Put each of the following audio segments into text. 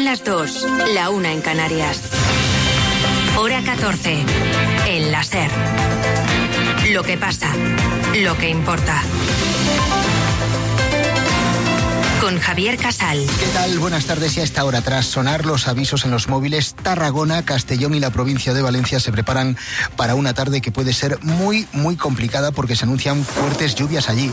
las 2, la 1 en Canarias. Hora 14, en la SER. Lo que pasa, lo que importa. Con Javier Casal. ¿Qué tal? Buenas tardes. Y a esta hora, tras sonar los avisos en los móviles, Tarragona, Castellón y la provincia de Valencia se preparan para una tarde que puede ser muy, muy complicada porque se anuncian fuertes lluvias allí.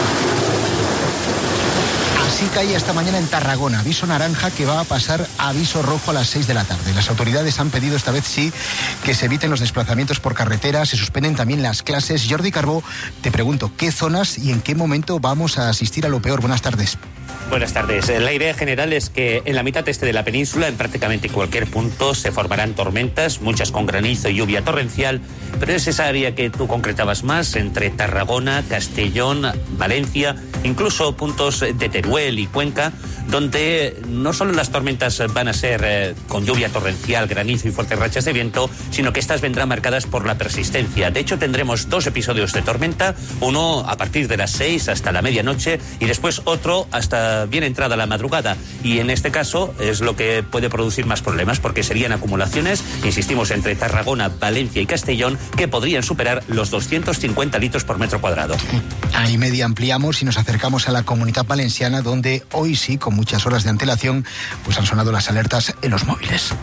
Así cae esta mañana en Tarragona, aviso naranja que va a pasar a aviso rojo a las 6 de la tarde. Las autoridades han pedido esta vez sí que se eviten los desplazamientos por carretera, se suspenden también las clases. Jordi Carbó, te pregunto, ¿qué zonas y en qué momento vamos a asistir a lo peor? Buenas tardes. Buenas tardes. La idea general es que en la mitad este de la península, en prácticamente cualquier punto, se formarán tormentas, muchas con granizo y lluvia torrencial, pero es esa área que tú concretabas más, entre Tarragona, Castellón, Valencia, incluso puntos de Teruel y Cuenca, donde no solo las tormentas van a ser con lluvia torrencial, granizo y fuertes rachas de viento, sino que estas vendrán marcadas por la persistencia. De hecho, tendremos 2 episodios de tormenta, uno a partir de las 6 hasta la medianoche y después otro hasta bien entrada la madrugada. Y en este caso es lo que puede producir más problemas, porque serían acumulaciones, insistimos, entre Tarragona, Valencia y Castellón, que podrían superar los 250 litros por metro cuadrado. Ahí media ampliamos y nos acercamos a la Comunitat Valenciana, donde hoy sí, con muchas horas de antelación, pues han sonado las alertas en los móviles.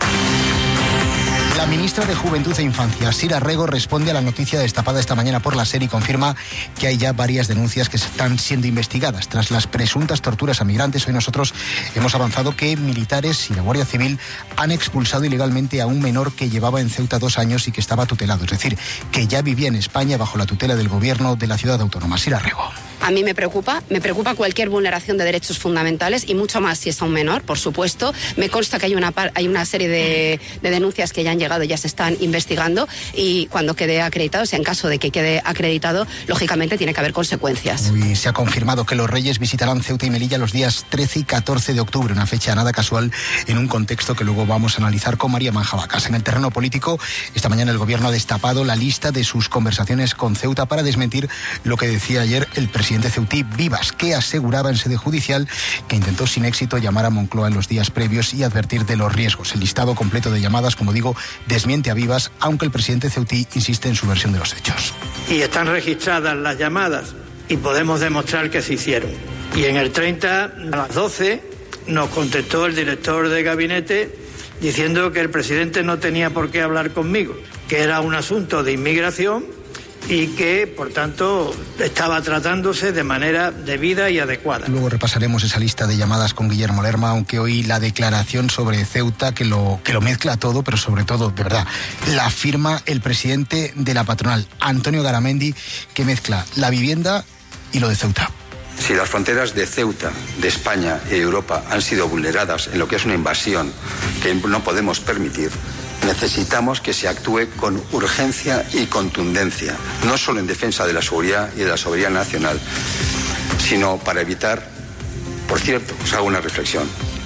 La ministra de Juventud e Infancia, Sira Rego, responde a la noticia destapada esta mañana por la SER y confirma que hay ya varias denuncias que están siendo investigadas. Tras las presuntas torturas a migrantes, hoy nosotros hemos avanzado que militares y la Guardia Civil han expulsado ilegalmente a un menor que llevaba en Ceuta 2 años y que estaba tutelado. Es decir, que ya vivía en España bajo la tutela del gobierno de la ciudad autónoma. Sira Rego. A mí me preocupa cualquier vulneración de derechos fundamentales y mucho más si es a un menor, por supuesto. Me consta que hay una serie de denuncias que ya han llegado, ya se están investigando y cuando quede acreditado, o sea, en caso de que quede acreditado, lógicamente tiene que haber consecuencias. Hoy se ha confirmado que los Reyes visitarán Ceuta y Melilla los días 13 y 14 de octubre, una fecha nada casual en un contexto que luego vamos a analizar con María Manjabacas. En el terreno político, esta mañana el gobierno ha destapado la lista de sus conversaciones con Ceuta para desmentir lo que decía ayer el presidente ceutí Vivas, que aseguraba en sede judicial que intentó sin éxito llamar a Moncloa en los días previos y advertir de los riesgos. El listado completo de llamadas, como digo, desmiente a Vivas, aunque el presidente ceutí insiste en su versión de los hechos. Y están registradas las llamadas y podemos demostrar que se hicieron. Y en el 30 a las 12 nos contestó el director de gabinete diciendo que el presidente no tenía por qué hablar conmigo, que era un asunto de inmigración y que, por tanto, estaba tratándose de manera debida y adecuada. Luego repasaremos esa lista de llamadas con Guillermo Lerma, aunque hoy la declaración sobre Ceuta, que lo mezcla todo, pero sobre todo, de verdad, la firma el presidente de la patronal, Antonio Garamendi, que mezcla la vivienda y lo de Ceuta. Si las fronteras de Ceuta, de España y de Europa han sido vulneradas en lo que es una invasión que no podemos permitir, necesitamos que se actúe con urgencia y contundencia, no solo en defensa de la seguridad y de la soberanía nacional, sino para evitar, por cierto, os hago una reflexión,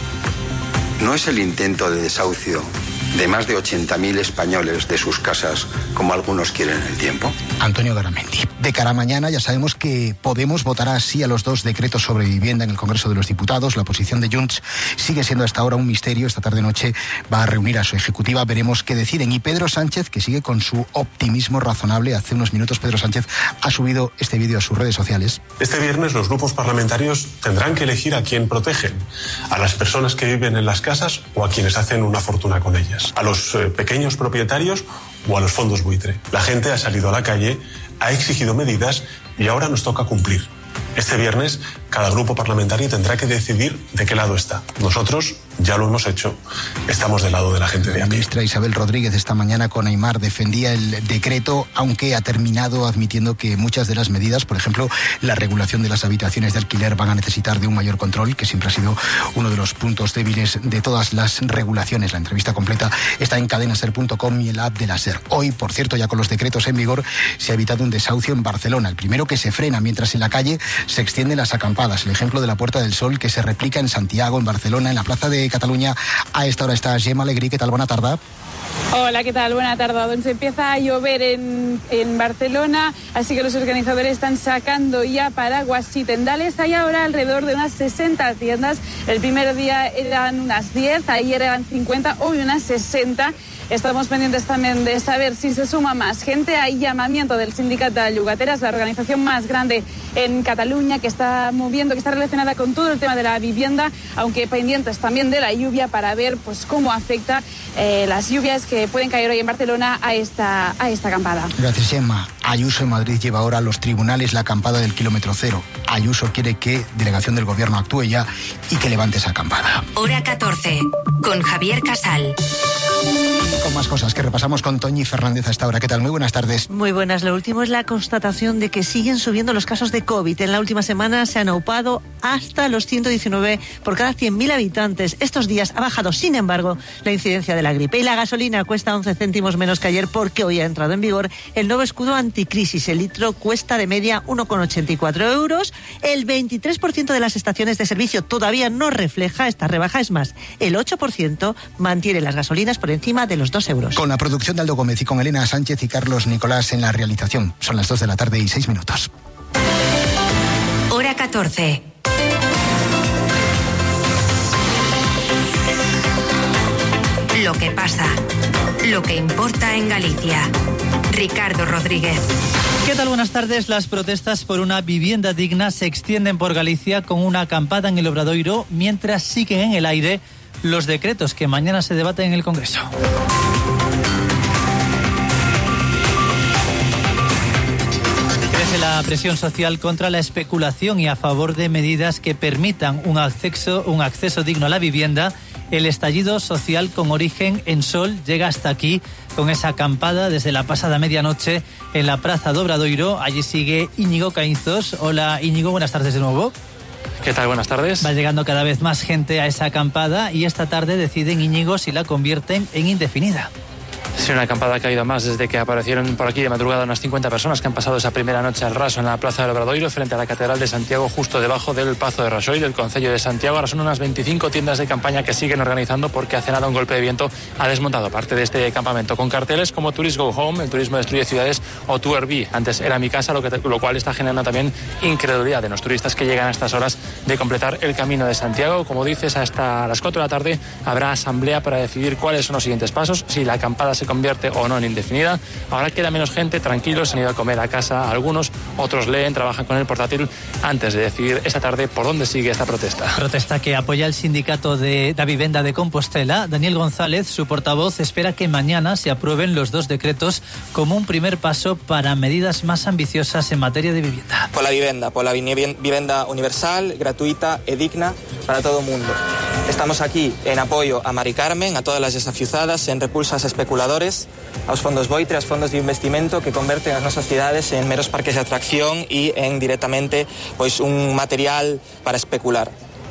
no es el intento de desahucio de más de 80.000 españoles de sus casas, como algunos quieren en el tiempo. Antonio Garamendi. De cara a mañana ya sabemos que Podemos votará sí a los 2 decretos sobre vivienda en el Congreso de los Diputados. La posición de Junts sigue siendo hasta ahora un misterio. Esta tarde-noche va a reunir a su ejecutiva. Veremos qué deciden. Y Pedro Sánchez, que sigue con su optimismo razonable. Hace unos minutos Pedro Sánchez ha subido este vídeo a sus redes sociales. Este viernes los grupos parlamentarios tendrán que elegir a quién protegen. A las personas que viven en las casas o a quienes hacen una fortuna con ellas. A los pequeños propietarios o a los fondos buitre. La gente ha salido a la calle, ha exigido medidas y ahora nos toca cumplir. Este viernes cada grupo parlamentario tendrá que decidir de qué lado está. Nosotros ya lo hemos hecho, estamos del lado de la gente de La aquí. ministra Isabel Rodríguez esta mañana con Aimar defendía el decreto, aunque ha terminado admitiendo que muchas de las medidas, por ejemplo, la regulación de las habitaciones de alquiler, van a necesitar de un mayor control, que siempre ha sido uno de los puntos débiles de todas las regulaciones. La entrevista completa está en cadenaser.com y en la app de la SER. Hoy, por cierto, ya con los decretos en vigor, se ha evitado un desahucio en Barcelona, el primero que se frena, mientras en la calle se extienden las acampadas. escapadas. El ejemplo de la Puerta del Sol que se replica en Santiago, en Barcelona, en la Plaza de Cataluña. A esta hora está Gemma Alegrí. ¿Qué tal? Buena tarde. Hola, ¿qué tal? Buena tarde. Donde empieza a llover en Barcelona, así que los organizadores están sacando ya paraguas y tendales. Hay ahora alrededor de unas 60 tiendas. El primer día eran unas 10, ayer eran 50, hoy unas 60. Estamos pendientes también de saber si se suma más gente. Hay llamamiento del Sindicat de Llogateres, la organización más grande en Cataluña, que está moviendo, que está relacionada con todo el tema de la vivienda, aunque pendientes también de la lluvia para ver pues cómo afecta las lluvias que pueden caer hoy en Barcelona a esta acampada. Gracias, Gemma. Ayuso en Madrid lleva ahora a los tribunales la acampada del kilómetro cero. Ayuso quiere que delegación del gobierno actúe ya y que levante esa acampada. Hora 14, con Javier Casal. Con más cosas que repasamos con Toñi Fernández a esta hora. ¿Qué tal? Muy buenas tardes. Muy buenas. Lo último es la constatación de que siguen subiendo los casos de COVID. En la última semana se han aupado hasta los 119 por cada 100.000 habitantes. Estos días ha bajado, sin embargo, la incidencia de la gripe. Y la gasolina cuesta 11 céntimos menos que ayer porque hoy ha entrado en vigor el nuevo escudo anticrisis. El litro cuesta de media 1,84 euros. El 23% de las estaciones de servicio todavía no refleja esta rebaja. Es más, el 8% mantiene las gasolinas por encima de los 2 euros. Con la producción de Aldo Gómez y con Elena Sánchez y Carlos Nicolás en la realización. Son las 2 de la tarde y 6 minutos. Hora 14. Lo que pasa, lo que importa en Galicia. Ricardo Rodríguez. ¿Qué tal? Buenas tardes. Las protestas por una vivienda digna se extienden por Galicia con una acampada en el Obradoiro, mientras siguen en el aire los decretos que mañana se debaten en el Congreso. Crece la presión social contra la especulación y a favor de medidas que permitan un acceso digno a la vivienda. El estallido social con origen en Sol llega hasta aquí con esa acampada desde la pasada medianoche en la Praza do Obradoiro. Allí sigue Íñigo Caínzos. Hola Íñigo, buenas tardes de nuevo. ¿Qué tal? Buenas tardes. Va llegando cada vez más gente a esa acampada y esta tarde deciden, Íñigo, si la convierten en indefinida. Sí, una acampada que ha ido más desde que aparecieron por aquí de madrugada unas 50 personas que han pasado esa primera noche al raso en la Plaza del Obradoiro frente a la Catedral de Santiago, justo debajo del Pazo de Raxoi del Concello de Santiago. Ahora son unas 25 tiendas de campaña que siguen organizando porque hace nada un golpe de viento ha desmontado parte de este campamento con carteles como Tourists Go Home, el turismo destruye ciudades, o To Airbnb, antes era mi casa, lo cual está generando también incredulidad de los turistas que llegan a estas horas de completar el camino de Santiago. Como dices, hasta las 4 de la tarde habrá asamblea para decidir cuáles son los siguientes pasos, si la acampada se convierte o no en indefinida. Ahora queda menos gente, tranquilos, se han ido a comer a casa algunos, otros leen, trabajan con el portátil antes de decidir esta tarde por dónde sigue esta protesta. Protesta que apoya el sindicato de la vivienda de Compostela. Daniel González, su portavoz, espera que mañana se aprueben los 2 decretos como un primer paso para medidas más ambiciosas en materia de vivienda. Por la vivienda universal, gratuita y digna para todo el mundo. Estamos aquí en apoyo a Mari Carmen, a todas las desafiuzadas, en repulsas a especuladores, aos fondos buitre, aos fondos de investimento que converten as nosas cidades en meros parques de atracción e en directamente pois un material para especular.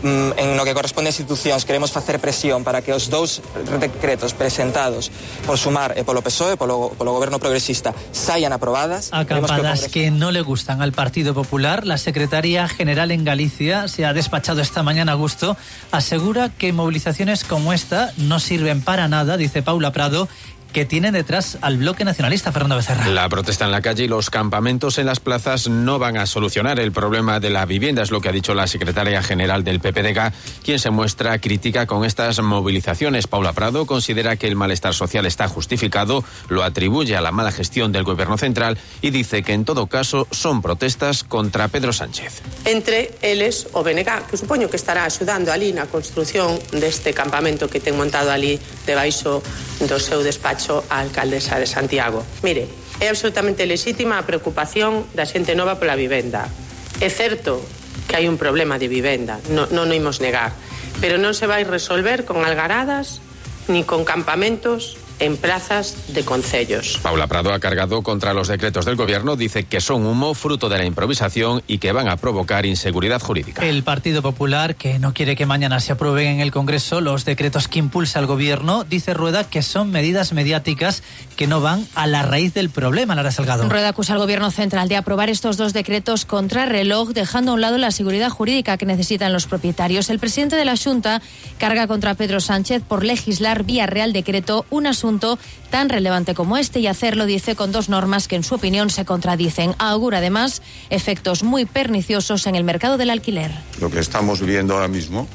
En lo que corresponde a institucións queremos facer presión para que os 2 decretos presentados por Sumar e polo PSOE, polo goberno progresista, saian aprobadas. Acampadas que no le gustan al Partido Popular. La secretaria general en Galicia se ha despachado esta mañana a gusto. Asegura que movilizaciones como esta no sirven para nada, dice Paula Prado, que tienen detrás al bloque nacionalista. Fernando Becerra. La protesta en la calle y los campamentos en las plazas no van a solucionar el problema de la vivienda, es lo que ha dicho la secretaria general del PPDG, quien se muestra crítica con estas movilizaciones. Paula Prado considera que el malestar social está justificado, lo atribuye a la mala gestión del gobierno central y dice que en todo caso son protestas contra Pedro Sánchez. Entre eles o BNG, que supoño que estará axudando ali na construción deste campamento que ten montado ali debaixo do seu despacho a alcaldesa de Santiago. Mire, é absolutamente lexítima a preocupación da xente nova pola vivenda. É certo que hai un problema de vivenda, non o imos negar, pero non se vai resolver con algaradas, ni con campamentos, en plazas de concellos. Paula Prado ha cargado contra los decretos del Gobierno, dice que son humo fruto de la improvisación y que van a provocar inseguridad jurídica. El Partido Popular, que no quiere que mañana se aprueben en el Congreso los decretos que impulsa el Gobierno, dice Rueda que son medidas mediáticas que no van a la raíz del problema. Lara Salgado. Rueda acusa al Gobierno central de aprobar estos dos decretos contra reloj, dejando a un lado la seguridad jurídica que necesitan los propietarios. El presidente de la Xunta carga contra Pedro Sánchez por legislar vía Real Decreto un asunto tan relevante como este, y hacerlo, dice, con dos normas que en su opinión se contradicen. Augura además efectos muy perniciosos en el mercado del alquiler. Lo que estamos viviendo ahora mismo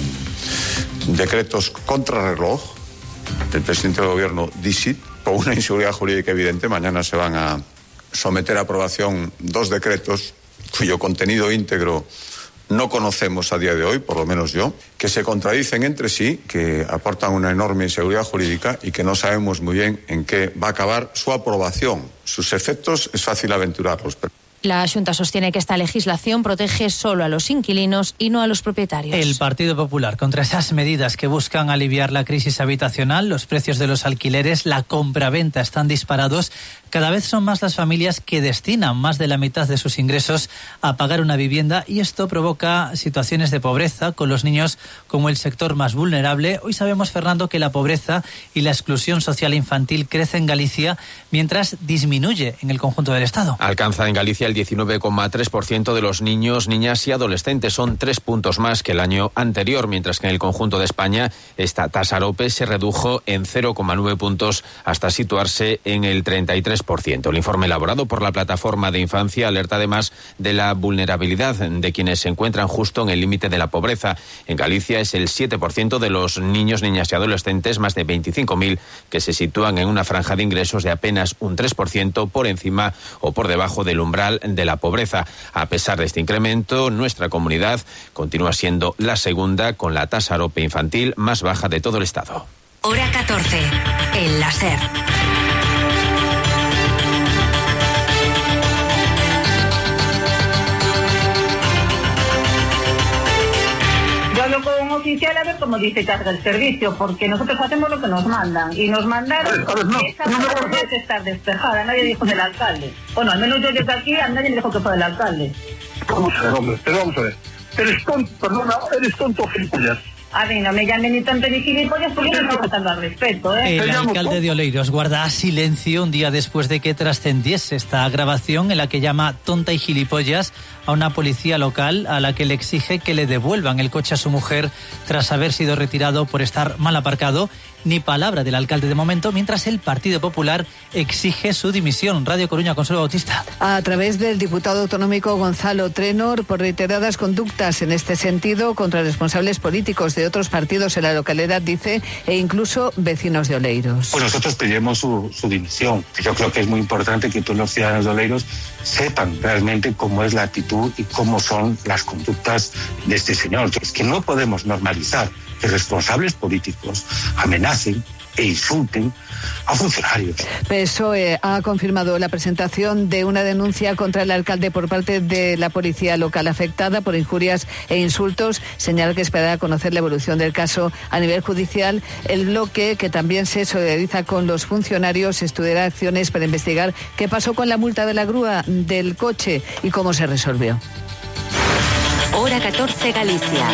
con decretos contrarreloj del presidente del Gobierno, Dixit, por una inseguridad jurídica evidente. Mañana se van a someter a aprobación dos decretos cuyo contenido íntegro no conocemos a día de hoy, por lo menos yo, que se contradicen entre sí, que aportan una enorme inseguridad jurídica y que no sabemos muy bien en qué va a acabar su aprobación. Sus efectos es fácil aventurarlos. La Xunta sostiene que esta legislación protege solo a los inquilinos y no a los propietarios. El Partido Popular, contra esas medidas que buscan aliviar la crisis habitacional, los precios de los alquileres, la compraventa están disparados. Cada vez son más las familias que destinan más de la mitad de sus ingresos a pagar una vivienda, y esto provoca situaciones de pobreza con los niños como el sector más vulnerable. Hoy sabemos, Fernando, que la pobreza y la exclusión social infantil crece en Galicia mientras disminuye en el conjunto del Estado. Alcanza en Galicia el 19,3% de los niños, niñas y adolescentes. Son 3 puntos más que el año anterior, mientras que en el conjunto de España esta tasa AROPE se redujo en 0,9 puntos hasta situarse en el 33%. El informe elaborado por la Plataforma de Infancia alerta además de la vulnerabilidad de quienes se encuentran justo en el límite de la pobreza. En Galicia es el 7% de los niños, niñas y adolescentes, más de 25.000, que se sitúan en una franja de ingresos de apenas un 3% por encima o por debajo del umbral de la pobreza. A pesar de este incremento, nuestra comunidad continúa siendo la segunda con la tasa AROPE infantil más baja de todo el Estado. Hora 14, en la SER. Con un oficial a ver cómo dice carga el servicio, porque nosotros hacemos lo que nos mandan, y nos mandaron esa zona tiene que estar despejada. Nadie dijo del alcalde. Bueno, al menos yo desde aquí a nadie me dijo que fue del alcalde. Vamos a ver, hombre, pero vamos a ver. Eres tonto, gilipollas. A mí no me llamen ni tonto ni gilipollas, porque yo no estoy faltando al respeto, ¿eh? El alcalde de Oleiros guarda silencio un día después de que trascendiese esta grabación en la que llama tonta y gilipollas a una policía local, a la que le exige que le devuelvan el coche a su mujer tras haber sido retirado por estar mal aparcado. Ni palabra del alcalde de momento, mientras el Partido Popular exige su dimisión. Radio Coruña, Consuelo Bautista. A través del diputado autonómico Gonzalo Trenor, por reiteradas conductas en este sentido contra responsables políticos de otros partidos en la localidad, dice, e incluso vecinos de Oleiros. Pues nosotros pedimos su dimisión. Yo creo que es muy importante que todos los ciudadanos de Oleiros sepan realmente cómo es la actitud y cómo son las conductas de este señor. Es que no podemos normalizar que responsables políticos amenacen e insulten a funcionarios. PSOE ha confirmado la presentación de una denuncia contra el alcalde por parte de la policía local afectada por injurias e insultos. Señala que esperará conocer la evolución del caso a nivel judicial. El bloque, que también se solidariza con los funcionarios, estudiará acciones para investigar qué pasó con la multa de la grúa del coche y cómo se resolvió. Hora 14, Galicia.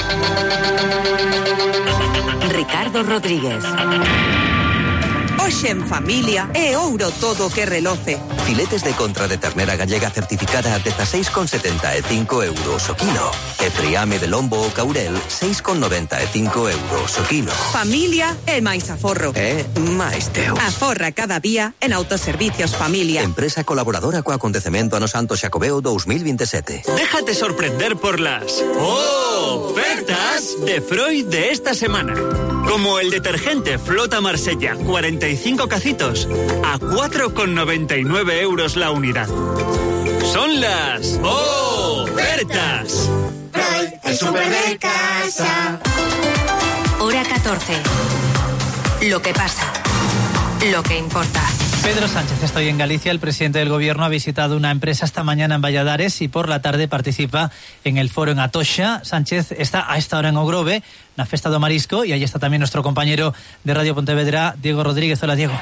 Ricardo Rodríguez. Hoxe en familia é ouro todo que reloce. Filetes de contra de ternera gallega certificada a 16,75 euros o kilo. E friame de lombo ou caurel 6,95 euros o kilo. Familia é máis aforro. É máis teu. Aforra cada día en Autoservicios Familia. Empresa colaboradora co acontecemento Ano Santo Xacobeo 2027. Déjate sorprender por las ofertas de Freud de esta semana. Como el detergente Flota Marsella 45 cacitos a 4,99 euros la unidad. Son las ofertas. Freud, el súper de casa. Hora 14. Lo que pasa. Lo que importa. Pedro Sánchez está hoy en Galicia. El presidente del Gobierno ha visitado una empresa esta mañana en Valladares y por la tarde participa en el foro en Atocha. Sánchez está a esta hora en Ogrove, la Festa do Marisco, y ahí está también nuestro compañero de Radio Pontevedra, Diego Rodríguez. Hola, Diego.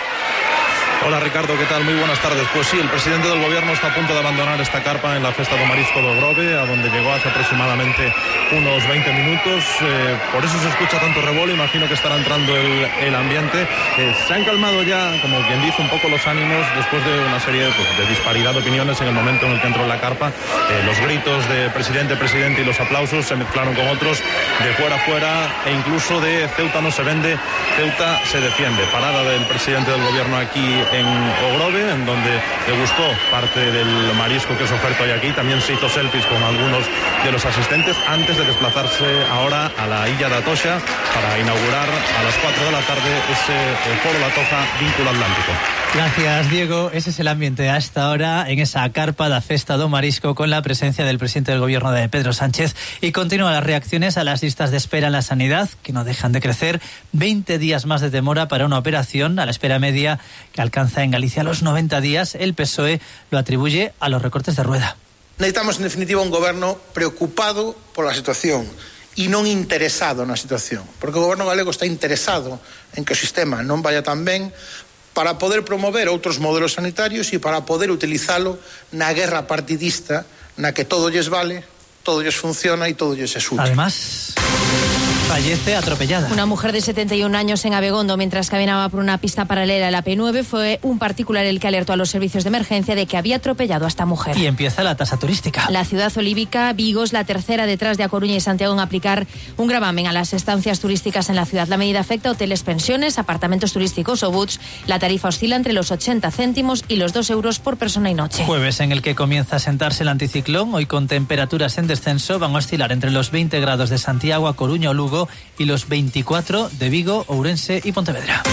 Hola Ricardo, ¿qué tal? Muy buenas tardes. Pues sí, el presidente del Gobierno está a punto de abandonar esta carpa en la Festa do Marisco de Ogrove, a donde llegó hace aproximadamente unos 20 minutos. Por eso se escucha tanto revuelo, imagino que estará entrando el ambiente. Se han calmado ya, como quien dice, un poco los ánimos después de una serie de disparidad de opiniones en el momento en el que entró en la carpa. Los gritos de presidente, presidente y los aplausos se mezclaron con otros de fuera a fuera, e incluso de Ceuta no se vende, Ceuta se defiende. Parada del presidente del Gobierno aquí en Ogrove, en donde degustó parte del marisco que es oferta hoy aquí. También se hizo selfies con algunos de los asistentes antes de desplazarse ahora a la Illa de Atocha para inaugurar a las 4 de la tarde ese foro de Atocha Vínculo Atlántico. Gracias, Diego. Ese es el ambiente a esta hora en esa carpa da Festa do Marisco, con la presencia del presidente del Gobierno, de Pedro Sánchez. Y continúan las reacciones a las listas de espera en la sanidad, que no dejan de crecer. 20 días más de demora para una operación, a la espera media que alcanza en Galicia los 90 días. El PSOE lo atribuye a los recortes de Rueda. Necesitamos, en definitiva, un goberno preocupado por la situación e non interesado na situación, porque o goberno galego está interesado en que o sistema non vaya tan ben, para poder promover outros modelos sanitarios e para poder utilizalo na guerra partidista na que todo lles vale, todo lles funciona e todo lles es útil. Además, fallece atropellada. Una mujer de 71 años en Abegondo, mientras caminaba por una pista paralela a la P9, fue un particular el que alertó a los servicios de emergencia de que había atropellado a esta mujer. Y empieza la tasa turística. La ciudad olívica, Vigo, es la tercera detrás de A Coruña y Santiago en aplicar un gravamen a las estancias turísticas en la ciudad. La medida afecta a hoteles, pensiones, apartamentos turísticos o boots. La tarifa oscila entre los 80 céntimos y los 2 euros por persona y noche. Jueves en el que comienza a sentarse el anticiclón, hoy con temperaturas en descenso. Van a oscilar entre los 20 grados de Santiago, A Coruña o Lugo y los 24 de Vigo, Ourense y Pontevedra.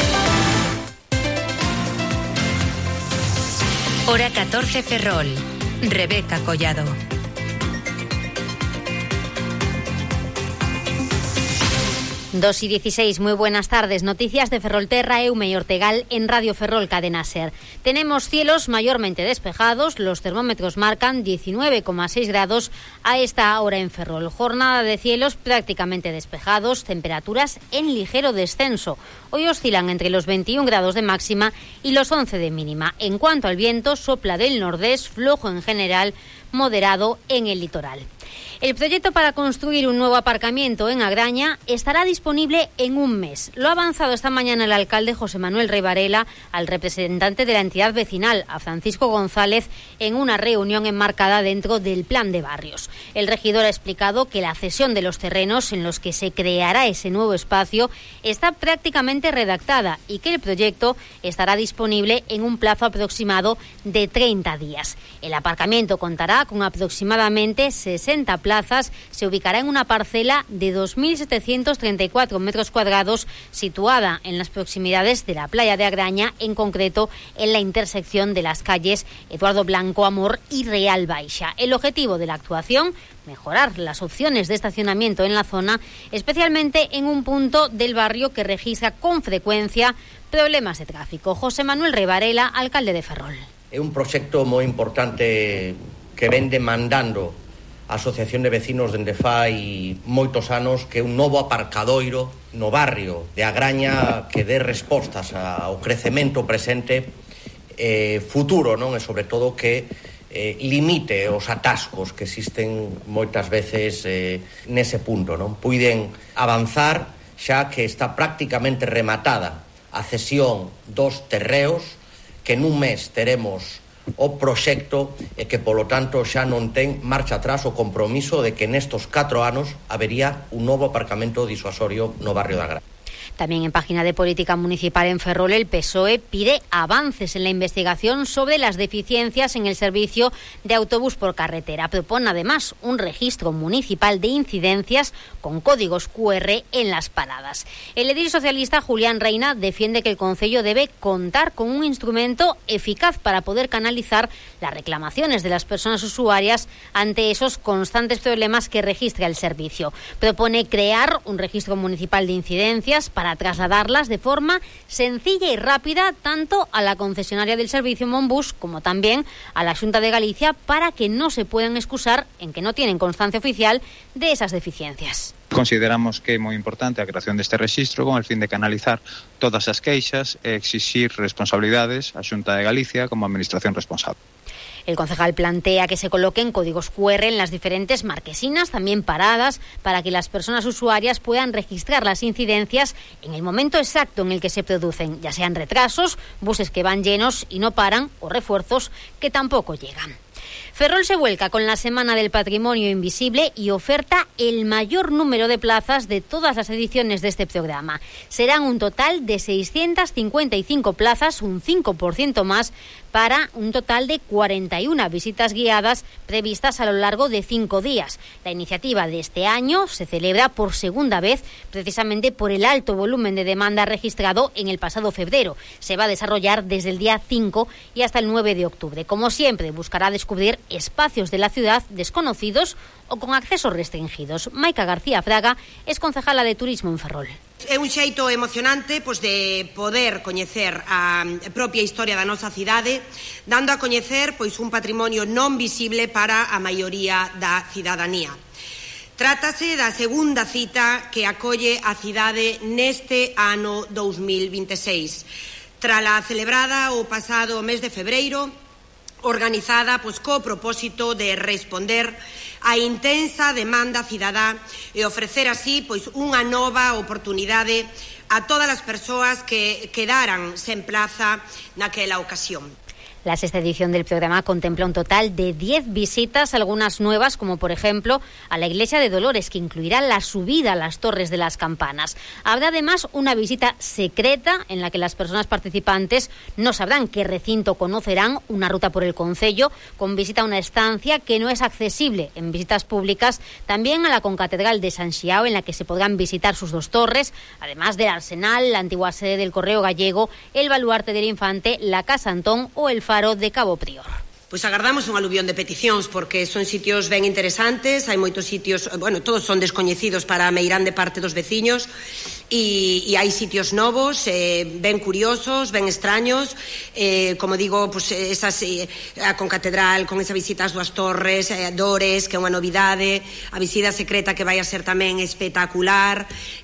Hora 14 Ferrol. Rebeca Collado. 2:16, muy buenas tardes. Noticias de Ferrolterra, Eume y Ortegal en Radio Ferrol Cadena Ser. Tenemos cielos mayormente despejados, los termómetros marcan 19,6 grados a esta hora en Ferrol. Jornada de cielos prácticamente despejados, temperaturas en ligero descenso. Hoy oscilan entre los 21 grados de máxima y los 11 de mínima. En cuanto al viento, sopla del nordés, flojo en general, moderado en el litoral. El proyecto para construir un nuevo aparcamiento en Agraña estará disponible en un mes. Lo ha avanzado esta mañana el alcalde José Manuel Rey Varela al representante de la entidad vecinal, a Francisco González, en una reunión enmarcada dentro del Plan de Barrios. El regidor ha explicado que la cesión de los terrenos en los que se creará ese nuevo espacio está prácticamente redactada y que el proyecto estará disponible en un plazo aproximado de 30 días. El aparcamiento contará con aproximadamente 60 plazas, se ubicará en una parcela de 2.734 metros cuadrados situada en las proximidades de la playa de Agraña, en concreto en la intersección de las calles Eduardo Blanco Amor y Real Baixa. El objetivo de la actuación: mejorar las opciones de estacionamiento en la zona, especialmente en un punto del barrio que registra con frecuencia problemas de tráfico. José Manuel Rey Varela, alcalde de Ferrol. É un proxecto moi importante que ven demandando a Asociación de Vecinos dende fai moitos anos, que é un novo aparcadoiro no barrio de Agraña que dé respostas ao crecemento presente futuro, non? E sobre todo que limite os atascos que existen moitas veces nese punto, non? Puiden avanzar xa que está prácticamente rematada a cesión dos terreos, que nun mes teremos o proxecto e que, polo tanto, xa non ten marcha atrás o compromiso de que nestos 4 anos habería un novo aparcamento disuasorio no barrio da Agraña. También en página de política municipal en Ferrol, el PSOE pide avances en la investigación sobre las deficiencias en el servicio de autobús por carretera. Propone además un registro municipal de incidencias con códigos QR en las paradas. El edil socialista Julián Reina defiende que el concello debe contar con un instrumento eficaz para poder canalizar las reclamaciones de las personas usuarias ante esos constantes problemas que registra el servicio. Propone crear un registro municipal de incidencias para trasladarlas de forma sencilla y rápida tanto a la concesionaria del servicio Monbus como también a la Xunta de Galicia, para que no se puedan excusar en que no tienen constancia oficial de esas deficiencias. Consideramos que é moi importante a creación deste rexistro con el fin de canalizar todas as queixas e exixir responsabilidades á Xunta de Galicia como administración responsable. El concejal plantea que se coloquen códigos QR en las diferentes marquesinas, también paradas, para que las personas usuarias puedan registrar las incidencias en el momento exacto en el que se producen, ya sean retrasos, buses que van llenos y no paran, o refuerzos que tampoco llegan. Ferrol se vuelca con la Semana del Patrimonio Invisible y oferta el mayor número de plazas de todas las ediciones de este programa. Serán un total de 655 plazas, un 5% más, para un total de 41 visitas guiadas previstas a lo largo de 5 días. La iniciativa de este año se celebra por segunda vez, precisamente por el alto volumen de demanda registrado en el pasado febrero. Se va a desarrollar desde el día 5 y hasta el 9 de octubre. Como siempre, buscará descubrir espacios de la ciudad desconocidos o con accesos restringidos. Maica García Fraga es concejala de Turismo en Ferrol. É un xeito emocionante de poder coñecer a propia historia da nosa cidade, dando a coñecer un patrimonio non visible para a maioría da cidadanía. Trátase da segunda cita que acolle a cidade neste ano 2026. Trala celebrada o pasado mes de febreiro, organizada co propósito de responder á intensa demanda cidadá e ofrecer así unha nova oportunidade a todas as persoas que quedaran sen plaza naquela ocasión. La sexta edición del programa contempla un total de 10 visitas, algunas nuevas, como por ejemplo a la Iglesia de Dolores, que incluirá la subida a las Torres de las Campanas. Habrá además una visita secreta en la que las personas participantes no sabrán qué recinto conocerán, una ruta por el concello, con visita a una estancia que no es accesible en visitas públicas, también a la concatedral de San Xiao, en la que se podrán visitar sus 2 torres, además del Arsenal, la antigua sede del Correo Gallego, el Baluarte del Infante, la Casa Antón o el Faro de Cabo Prior. Pois agardamos un aluvión de peticións, porque son sitios ben interesantes, hai moitos sitios, todos son descoñecidos para a meirande parte dos veciños, e hai sitios novos, ben curiosos, ben extraños, como digo, a concatedral, con esa visita ás 2 torres, Dores, que é unha novidade, a visita secreta que vai a ser tamén espectacular,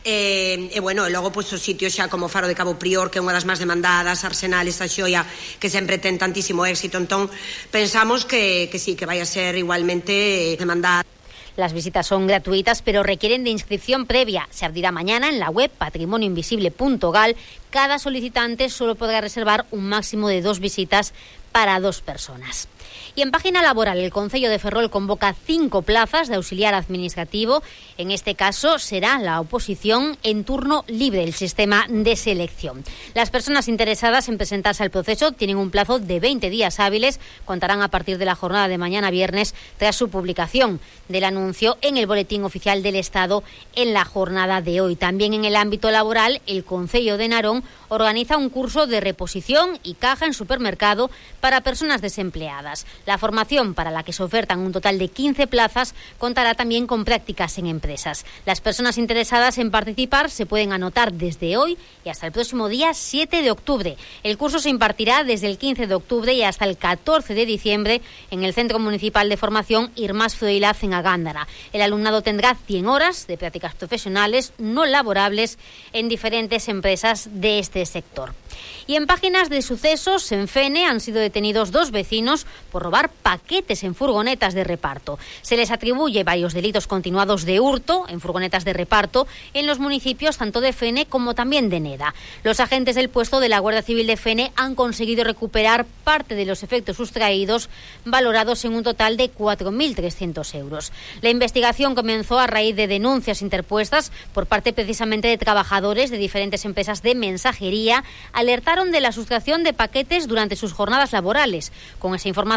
e logo os sitios xa como Faro de Cabo Prior, que é unha das máis demandadas, Arsenal, esta xoia que sempre ten tantísimo éxito. Entón, pensamos que sí, que vai a ser igualmente demandada. Las visitas son gratuitas, pero requieren de inscripción previa. Se abrirá mañana en la web patrimonioinvisible.gal. Cada solicitante solo podrá reservar un máximo de 2 visitas para 2 personas. Y en página laboral, el Concello de Ferrol convoca 5 plazas de auxiliar administrativo. En este caso será la oposición en turno libre, el sistema de selección. Las personas interesadas en presentarse al proceso tienen un plazo de 20 días hábiles. Contarán a partir de la jornada de mañana viernes, tras su publicación del anuncio en el Boletín Oficial del Estado en la jornada de hoy. También en el ámbito laboral, el Concello de Narón organiza un curso de reposición y caja en supermercado para personas desempleadas. La formación, para la que se ofertan un total de 15 plazas, contará también con prácticas en empresas. Las personas interesadas en participar se pueden anotar desde hoy y hasta el próximo día 7 de octubre. El curso se impartirá desde el 15 de octubre y hasta el 14 de diciembre en el Centro Municipal de Formación Irmás Froilaz en Agándara. El alumnado tendrá 100 horas de prácticas profesionales no laborables en diferentes empresas de este sector. Y en páginas de sucesos, en Fene han sido detenidos 2 vecinos por robar paquetes en furgonetas de reparto. Se les atribuye varios delitos continuados de hurto en furgonetas de reparto en los municipios tanto de Fene como también de Neda. Los agentes del puesto de la Guardia Civil de Fene han conseguido recuperar parte de los efectos sustraídos, valorados en un total de 4.300 euros. La investigación comenzó a raíz de denuncias interpuestas por parte precisamente de trabajadores de diferentes empresas de mensajería. Alertaron de la sustracción de paquetes durante sus jornadas laborales. Con esa información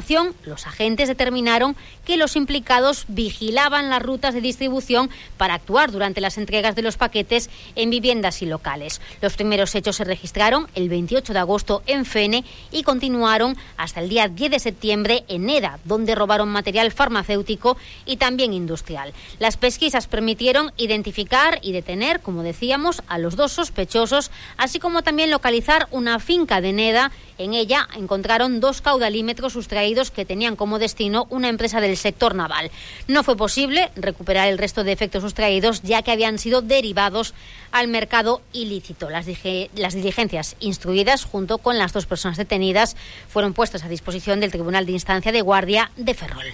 investigación, los agentes determinaron que los implicados vigilaban las rutas de distribución para actuar durante las entregas de los paquetes en viviendas y locales. Los primeros hechos se registraron el 28 de agosto en Fene y continuaron hasta el día 10 de septiembre en Eda, donde robaron material farmacéutico y también industrial. Las pesquisas permitieron identificar y detener, como decíamos, a los 2 sospechosos, así como también localizar una finca de Neda. En ella encontraron 2 caudalímetros sustraídos que tenían como destino una empresa del sector naval. No fue posible recuperar el resto de efectos sustraídos, ya que habían sido derivados al mercado ilícito. Las diligencias instruidas, junto con las 2 personas detenidas, fueron puestas a disposición del Tribunal de Instancia de Guardia de Ferrol.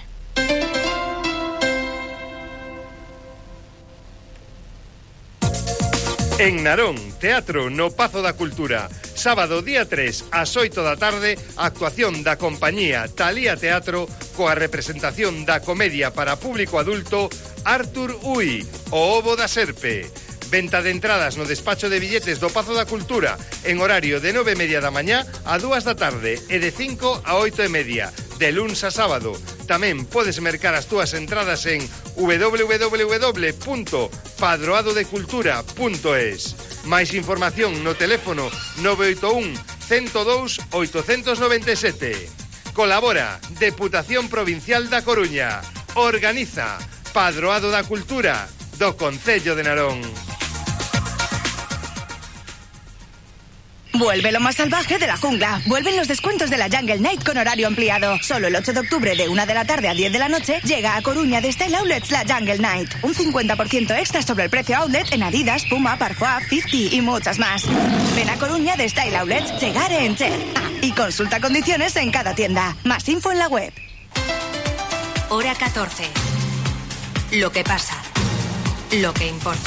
En Narón, Teatro no Pazo da Cultura. Sábado día 3 ás 8 da tarde, actuación da compañía Talía Teatro coa representación da comedia para público adulto Artur Ui, o Ovo da Serpe. Venta de entradas no despacho de billetes do Pazo da Cultura en horario de 9:30 da mañá a 2 da tarde e de 5 a 8:30, de luns a sábado. Tamén podes mercar as túas entradas en www.padroadodecultura.es. Máis información no teléfono 981 102 897. Colabora Deputación Provincial da Coruña. Organiza Padroado da Cultura do Concello de Narón. Vuelve lo más salvaje de la jungla. Vuelven los descuentos de la Jungle Night con horario ampliado. Solo el 8 de octubre de 1 de la tarde a 10 de la noche llega a Coruña de Style Outlets la Jungle Night. Un 50% extra sobre el precio outlet en Adidas, Puma, Parfois, 50 y muchas más. Ven a Coruña de Style Outlets, llegar en Cher. Y consulta condiciones en cada tienda. Más info en la web. Hora 14. Lo que pasa. Lo que importa.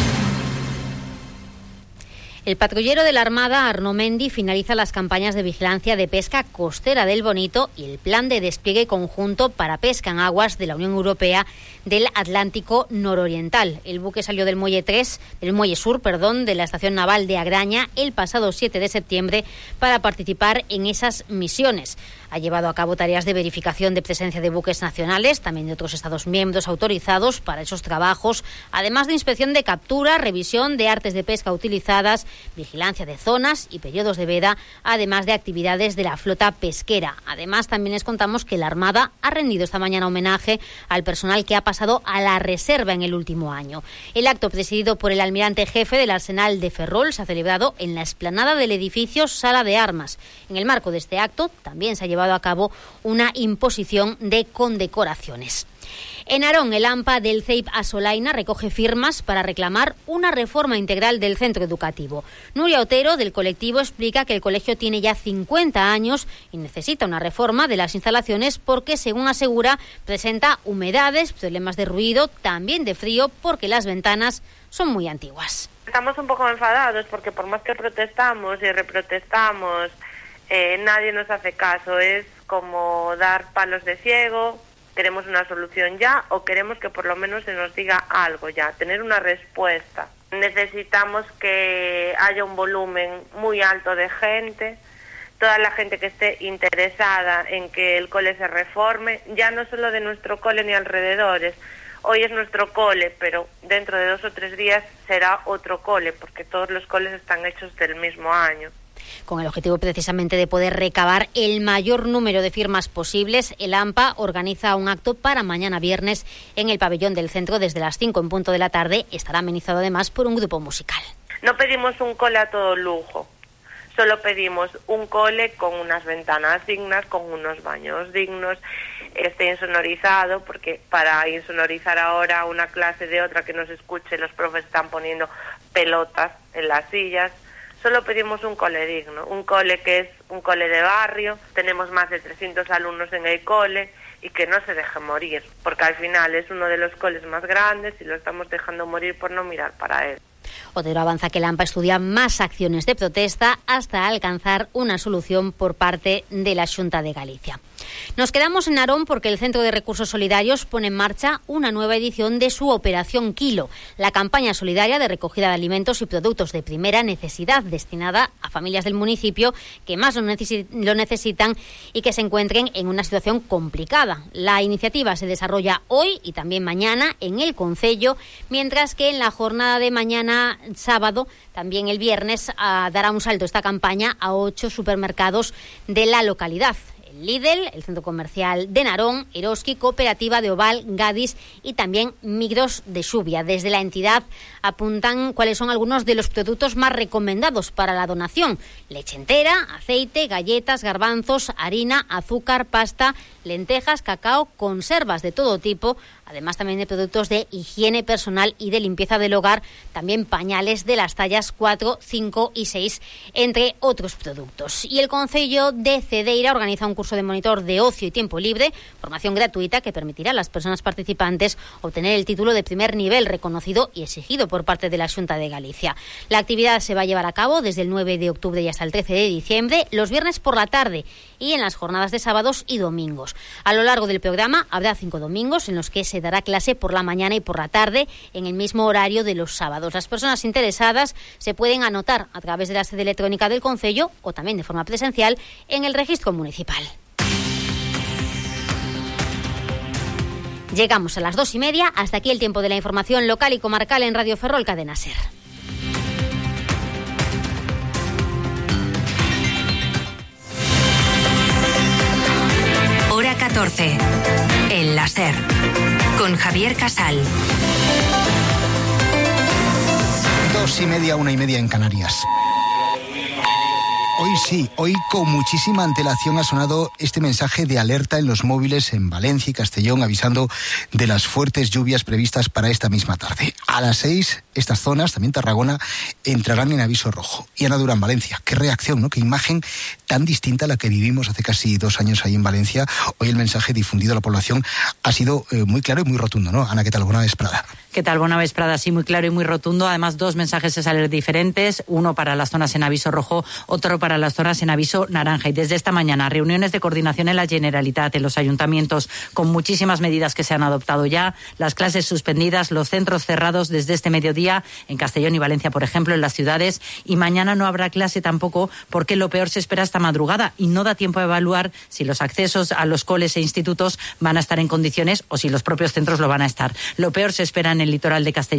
El patrullero de la Armada, Arno Mendi, finaliza las campañas de vigilancia de pesca costera del Bonito y el plan de despliegue conjunto para pesca en aguas de la Unión Europea del Atlántico Nororiental. El buque salió del muelle sur, de la estación naval de Agraña el pasado 7 de septiembre para participar en esas misiones. Ha llevado a cabo tareas de verificación de presencia de buques nacionales, también de otros Estados miembros autorizados para esos trabajos, además de inspección de captura, revisión de artes de pesca utilizadas, vigilancia de zonas y periodos de veda, además de actividades de la flota pesquera. Además, también les contamos que la Armada ha rendido esta mañana homenaje al personal que ha pasado a la reserva en el último año. El acto, presidido por el almirante jefe del Arsenal de Ferrol, se ha celebrado en la explanada del edificio Sala de Armas. En el marco de este acto, también se ha llevado a cabo una imposición de condecoraciones. En Narón, el AMPA del CEIP Asolaina recoge firmas para reclamar una reforma integral del centro educativo. Nuria Otero, del colectivo, explica que el colegio tiene ya 50 años y necesita una reforma de las instalaciones porque, según asegura, presenta humedades, problemas de ruido, también de frío, porque las ventanas son muy antiguas. Estamos un poco enfadados porque por más que protestamos y reprotestamos, nadie nos hace caso. Es como dar palos de ciego. Queremos una solución ya o queremos que por lo menos se nos diga algo ya, tener una respuesta. Necesitamos que haya un volumen muy alto de gente, toda la gente que esté interesada en que el cole se reforme, ya no solo de nuestro cole ni alrededores. Hoy es nuestro cole, pero dentro de 2 o 3 días será otro cole, porque todos los coles están hechos del mismo año. Con el objetivo precisamente de poder recabar el mayor número de firmas posibles, el AMPA organiza un acto para mañana viernes en el pabellón del centro desde las 5 en punto de la tarde. Estará amenizado además por un grupo musical. No pedimos un cole a todo lujo, solo pedimos un cole con unas ventanas dignas, con unos baños dignos, esté insonorizado, porque para insonorizar ahora una clase de otra que no se escuche, los profes están poniendo pelotas en las sillas. Solo pedimos un cole digno, un cole que es un cole de barrio. Tenemos más de 300 alumnos en el cole y que no se deje morir, porque al final es uno de los coles más grandes y lo estamos dejando morir por no mirar para él. Otero avanza que el AMPA estudia más acciones de protesta hasta alcanzar una solución por parte de la Xunta de Galicia. Nos quedamos en Narón porque el Centro de Recursos Solidarios pone en marcha una nueva edición de su Operación Kilo, la campaña solidaria de recogida de alimentos y productos de primera necesidad destinada a familias del municipio que más lo necesitan y que se encuentren en una situación complicada. La iniciativa se desarrolla hoy y también mañana en el concello, mientras que en la jornada de mañana sábado, también el viernes, dará un salto esta campaña a 8 supermercados de la localidad. Lidl, el Centro Comercial de Narón, Eroski, Cooperativa de Oval, Gadis y también Migros de Xubia. Desde la entidad apuntan cuáles son algunos de los productos más recomendados para la donación: leche entera, aceite, galletas, garbanzos, harina, azúcar, pasta, lentejas, cacao, conservas de todo tipo, además también de productos de higiene personal y de limpieza del hogar, también pañales de las tallas 4, 5 y 6, entre otros productos. Y el Concello de Cedeira organiza un curso de monitor de ocio y tiempo libre, formación gratuita que permitirá a las personas participantes obtener el título de primer nivel reconocido y exigido por parte de la Xunta de Galicia. La actividad se va a llevar a cabo desde el 9 de octubre y hasta el 13 de diciembre, los viernes por la tarde y en las jornadas de sábados y domingos. A lo largo del programa habrá 5 domingos en los que se dará clase por la mañana y por la tarde en el mismo horario de los sábados. Las personas interesadas se pueden anotar a través de la sede electrónica del Concello o también de forma presencial en el registro municipal. Llegamos a las 2:30. Hasta aquí el tiempo de la información local y comarcal en Radio Ferrol Cadena Ser. Hora 14. En la Ser. Con Javier Casal. 2:30, 1:30 en Canarias. Hoy sí, hoy con muchísima antelación ha sonado este mensaje de alerta en los móviles en Valencia y Castellón, avisando de las fuertes lluvias previstas para esta misma tarde. A las 6, estas zonas, también Tarragona, entrarán en aviso rojo. Y Ana Durán, Valencia, qué reacción, ¿no? Qué imagen tan distinta a la que vivimos hace casi 2 años ahí en Valencia. Hoy el mensaje difundido a la población ha sido muy claro y muy rotundo, ¿no? Ana, ¿qué tal? Buena vesprada. ¿Qué tal? Buena vesprada, sí, muy claro y muy rotundo. Además, 2 mensajes de alerta diferentes, uno para las zonas en aviso rojo, otro para las zonas en aviso naranja. Y desde esta mañana, reuniones de coordinación en la Generalitat, en los ayuntamientos, con muchísimas medidas que se han adoptado ya, las clases suspendidas, los centros cerrados desde este mediodía, en Castellón y Valencia, por ejemplo, en las ciudades, y mañana no habrá clase tampoco, porque lo peor se espera esta madrugada y no da tiempo a evaluar si los accesos a los coles e institutos van a estar en condiciones o si los propios centros lo van a estar. Lo peor se espera en el litoral de Castellón